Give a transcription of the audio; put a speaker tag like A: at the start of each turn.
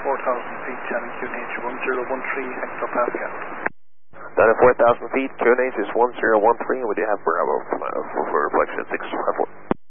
A: 94,000 feet, channel QNH 1013 hectopascal.
B: Down at 4,000 feet, QNH is 1013, and we do have Bravo for reflection 654.